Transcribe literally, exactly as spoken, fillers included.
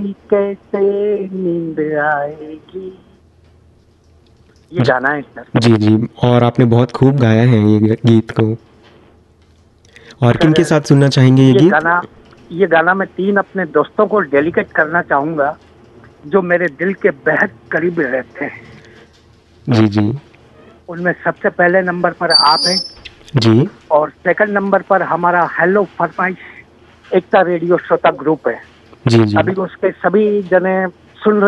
कैसे नींद आएगी। ये गाना है सर। जी जी, और आपने बहुत खूब गाया है ये गीत को। और किन के सर साथ सुनना चाहेंगे ये ये गीत? गाना ये गाना मैं तीन अपने दोस्तों को डेडिकेट करना चाहूंगा जो मेरे दिल के बेहद करीब रहते हैं। जी जी। उनमें सबसे पहले नंबर पर आप हैं जी और सेकंड नंबर पर हमारा हेलो फरमाइश एकता रेडियो श्रोता ग्रुप है। जी। जी अभी उसके सभी जने सुन रहे